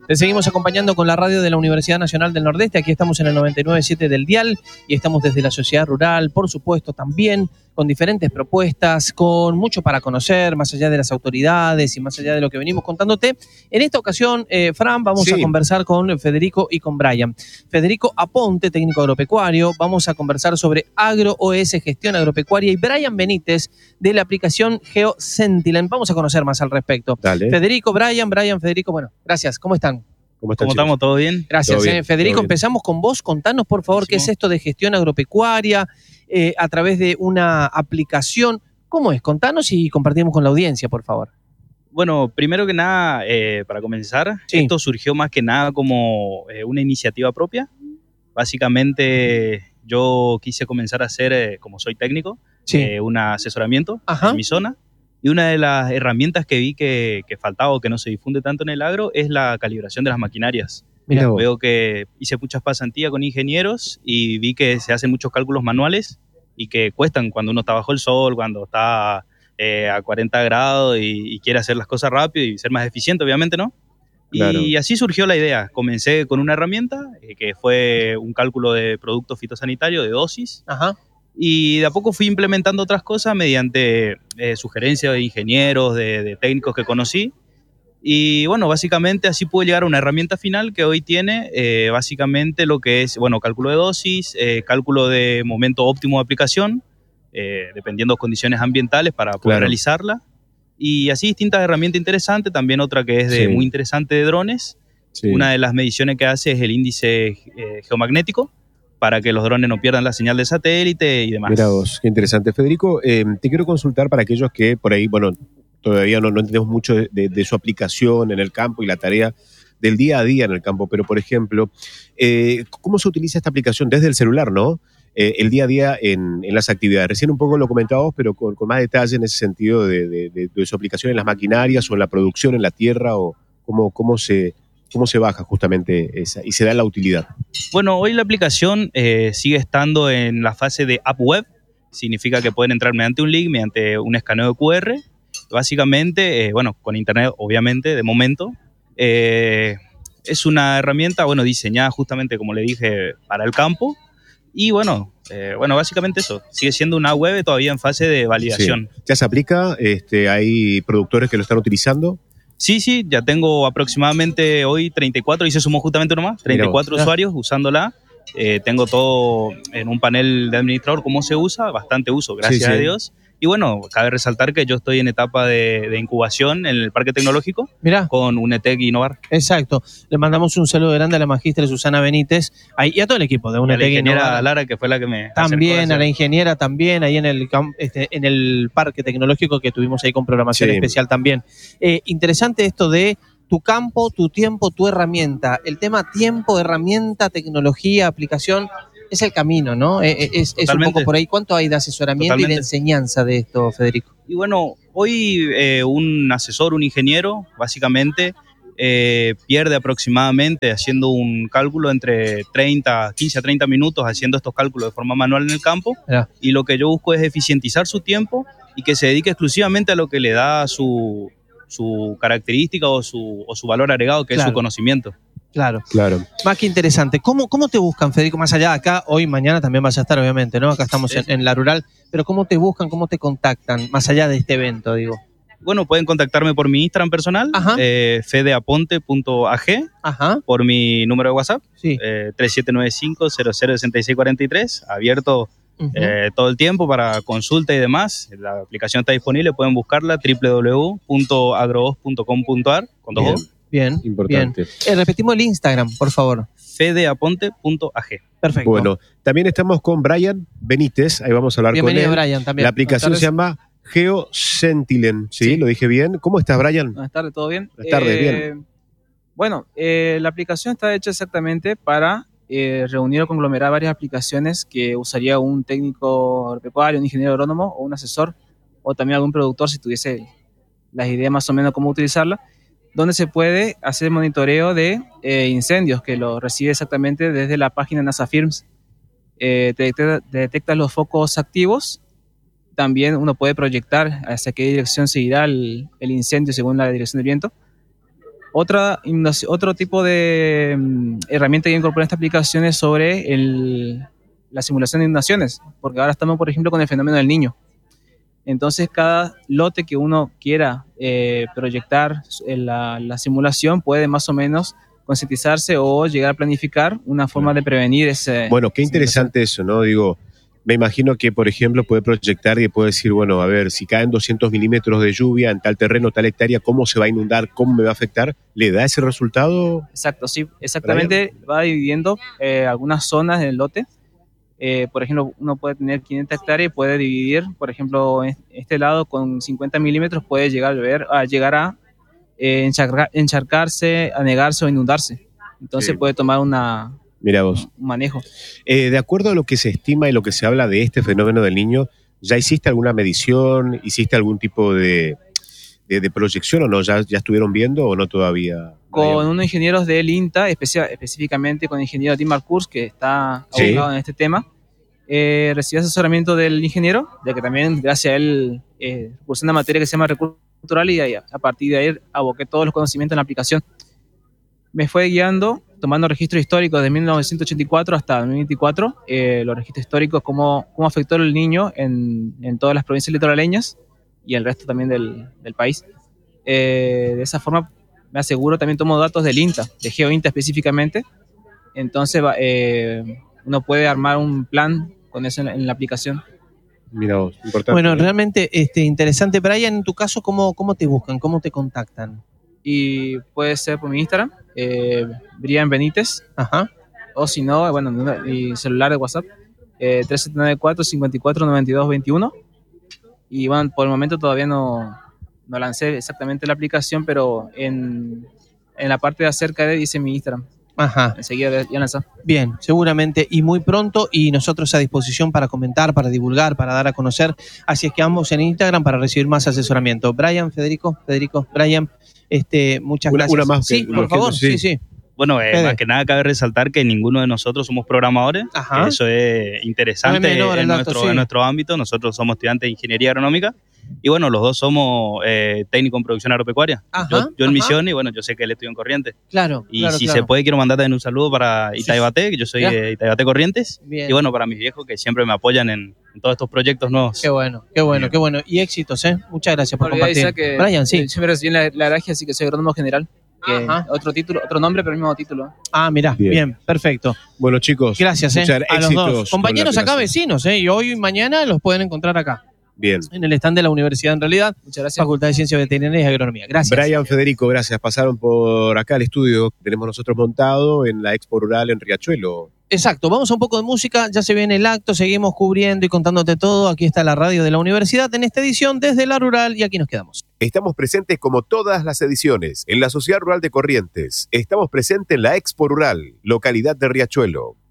Te seguimos acompañando con la radio de la Universidad Nacional del Nordeste. Aquí estamos en el 99.7 del dial y estamos desde la sociedad rural, por supuesto, también con diferentes propuestas, con mucho para conocer, más allá de las autoridades y más allá de lo que venimos contándote. En esta ocasión, Fran, vamos a conversar con Federico y con Brian. Federico Aponte, técnico agropecuario, vamos a conversar sobre AgroOS, gestión agropecuaria, y Brian Benítez, de la aplicación GeoSentilen. Vamos a conocer más al respecto. Dale. Federico, Brian, Federico, bueno, gracias. ¿Cómo están? ¿Cómo estamos? ¿Todo bien? Gracias. Todo bien, Federico, todo bien. empezamos con vos. Contanos, por favor, qué es esto de gestión agropecuaria a través de una aplicación. ¿Cómo es? Contanos y compartimos con la audiencia, por favor. Bueno, primero que nada, para comenzar, esto surgió más que nada como una iniciativa propia. Básicamente, yo quise comenzar a hacer, como soy técnico, un asesoramiento en mi zona. Y una de las herramientas que vi que faltaba o que no se difunde tanto en el agro es la calibración de las maquinarias. Veo que hice muchas pasantías con ingenieros y vi que se hacen muchos cálculos manuales y que cuestan cuando uno está bajo el sol, cuando está a 40 grados y quiere hacer las cosas rápido y ser más eficiente, obviamente, ¿no? Claro. Y así surgió la idea. Comencé con una herramienta que fue un cálculo de producto fitosanitario, de dosis. Ajá. Y de a poco fui implementando otras cosas mediante sugerencias de ingenieros, de técnicos que conocí. Y bueno, básicamente así pude llegar a una herramienta final que hoy tiene básicamente lo que es, bueno, cálculo de dosis, cálculo de momento óptimo de aplicación, dependiendo de condiciones ambientales para poder realizarla. Y así distintas herramientas interesantes, también otra que es muy interesante de drones. Una de las mediciones que hace es el índice geomagnético, para que los drones no pierdan la señal de satélite y demás. Mira vos, qué interesante. Federico, te quiero consultar para aquellos que por ahí, bueno, todavía no entendemos mucho de su aplicación en el campo y la tarea del día a día en el campo, pero por ejemplo, ¿cómo se utiliza esta aplicación desde el celular, no? El día a día en las actividades. Recién un poco lo comentábamos, pero con más detalle en ese sentido de su aplicación en las maquinarias o en la producción en la tierra, o cómo se baja justamente esa y se da la utilidad. Bueno, hoy la aplicación sigue estando en la fase de app web. Significa que pueden entrar mediante un link, mediante un escaneo de QR. Básicamente, bueno, con internet, obviamente, de momento. Es una herramienta, bueno, diseñada justamente, como le dije, para el campo. Y bueno, básicamente eso. Sigue siendo una web todavía en fase de validación. Sí. ¿Ya se aplica? ¿Hay productores que lo están utilizando? Sí, ya tengo aproximadamente hoy 34, y se sumó justamente uno más, 34 usuarios usándola. Tengo todo en un panel de administrador, cómo se usa, bastante uso, gracias a Dios. Y bueno, cabe resaltar que yo estoy en etapa de incubación en el Parque Tecnológico con UNETEC Innovar. Exacto. Le mandamos un saludo grande a la magíster Susana Benítez y a todo el equipo de UNETEC Innovar. A la ingeniera Lara, que fue la que me también, a la ingeniera también, ahí en el Parque Tecnológico que tuvimos ahí con programación especial también. Interesante esto de tu campo, tu tiempo, tu herramienta. El tema tiempo, herramienta, tecnología, aplicación, es el camino, ¿no? Es un poco por ahí. ¿Cuánto hay de asesoramiento y de enseñanza de esto, Federico? Y bueno, hoy un asesor, un ingeniero, básicamente, pierde aproximadamente haciendo un cálculo entre 15 a 30 minutos haciendo estos cálculos de forma manual en el campo. Y lo que yo busco es eficientizar su tiempo y que se dedique exclusivamente a lo que le da su característica o su valor agregado, que es su conocimiento. Claro. Más que interesante. ¿Cómo te buscan, Federico? Más allá de acá, hoy, mañana también vas a estar, obviamente, ¿no? Acá estamos en la rural. Pero ¿cómo te buscan, cómo te contactan, más allá de este evento, digo? Bueno, pueden contactarme por mi Instagram personal, fedeaponte.ag, por mi número de WhatsApp, 3795-006643, abierto todo el tiempo para consulta y demás. La aplicación está disponible, pueden buscarla, www.agroos.com.ar, con 2 O. Bien, importante. Bien. Repetimos el Instagram, por favor. fedeaponte.ag. Perfecto. Bueno, también estamos con Brian Benítez, ahí vamos a hablar con él. Bienvenido, Brian, también. La aplicación se llama GeoSentilen, ¿sí? ¿Lo dije bien? ¿Cómo estás, Brian? Buenas tardes, ¿todo bien? Buenas tardes, bien. Bueno, la aplicación está hecha exactamente para reunir o conglomerar varias aplicaciones que usaría un técnico agropecuario, un ingeniero agrónomo o un asesor, o también algún productor si tuviese las ideas más o menos cómo utilizarla, donde se puede hacer monitoreo de incendios, que lo recibe exactamente desde la página NASA Firms. Detecta los focos activos. También uno puede proyectar hacia qué dirección se irá el incendio según la dirección del viento. Otro tipo de herramienta que incorpora esta aplicación es sobre la simulación de inundaciones, porque ahora estamos, por ejemplo, con el fenómeno del Niño. Entonces, cada lote que uno quiera proyectar en la simulación puede más o menos concientizarse o llegar a planificar una forma de prevenir ese... Bueno, qué interesante eso, ¿no? Digo, me imagino que, por ejemplo, puede proyectar y puede decir, bueno, a ver, si caen 200 milímetros de lluvia en tal terreno, tal hectárea, ¿cómo se va a inundar? ¿Cómo me va a afectar? ¿Le da ese resultado? Exacto, sí, exactamente. Brian va dividiendo algunas zonas del lote. Por ejemplo, uno puede tener 500 hectáreas y puede dividir, por ejemplo, este lado con 50 milímetros puede llegar a encharcarse, anegarse o inundarse. Entonces Sí. puede tomar Mira vos. un manejo. De acuerdo a lo que se estima y lo que se habla de este fenómeno del Niño, ¿ya hiciste alguna medición? ¿Hiciste algún tipo de proyección o no? ¿Ya estuvieron viendo o no todavía? Con unos ingenieros del INTA, específicamente con el ingeniero Tim Marcurs, que está Sí. abocado en este tema. Recibí asesoramiento del ingeniero, de que también gracias a él cursé una materia que se llama recurso cultural y a partir de ahí aboqué todos los conocimientos en la aplicación. Me fue guiando, tomando registros históricos de 1984 hasta 2024, los registros históricos, cómo afectó el Niño en todas las provincias litoraleñas y el resto también del país. De esa forma me aseguro, también tomo datos del INTA, de GeoINTA específicamente, entonces uno puede armar un plan con eso en la aplicación. Mira vos, importante. Bueno, realmente interesante. Brian, en tu caso, ¿cómo te buscan? ¿Cómo te contactan? Y puede ser por mi Instagram, Brian Benítez, Ajá. o si no, bueno, mi celular de WhatsApp, 374-54-92-21. Y bueno, por el momento todavía no lancé exactamente la aplicación, pero en la parte de acerca de dice mi Instagram. Ajá. Enseguida ya lanzó. Bien, seguramente y muy pronto, y nosotros a disposición para comentar, para divulgar, para dar a conocer. Así es que ambos en Instagram para recibir más asesoramiento. Brian, Federico, Brian, muchas gracias. Una más. Sí, por favor, sí. Bueno, Fede. más que nada cabe resaltar que ninguno de nosotros somos programadores. Ajá. Eso es interesante menor el dato, sí. en nuestro ámbito. Nosotros somos estudiantes de ingeniería agronómica y bueno, los dos somos técnicos en producción agropecuaria. Ajá, Yo en ajá. Misión y bueno, yo sé que él estudió en Corrientes. Claro. Y claro, si claro. se puede, quiero mandar también un saludo para Itaibate, que yo soy Ya. de Itaibate Corrientes. Bien. Y bueno, para mis viejos que siempre me apoyan en todos estos proyectos nuevos. Qué bueno. Y éxitos, ¿eh? Muchas gracias por Olvidé, compartir. que Brian, sí. yo me recibí en la Aragia, así que soy agrónomo general. Ajá. Otro título, otro nombre, pero el mismo título. Ah, mirá, bien, perfecto. Bueno, chicos. Gracias, muchas a los éxitos dos. con Compañeros la acá, aplicación. vecinos, y hoy y mañana los pueden encontrar acá, Bien. en el stand de la universidad, en realidad, Muchas gracias. Facultad de Ciencias Veterinarias y Agronomía. Gracias. Brian, Federico, gracias. Pasaron por acá al estudio que tenemos nosotros montado en la Expo Rural en Riachuelo. Exacto, vamos a un poco de música, ya se viene el acto, seguimos cubriendo y contándote todo. Aquí está la radio de la universidad en esta edición desde la rural y aquí nos quedamos. Estamos presentes como todas las ediciones en la Sociedad Rural de Corrientes. Estamos presentes en la Expo Rural, localidad de Riachuelo.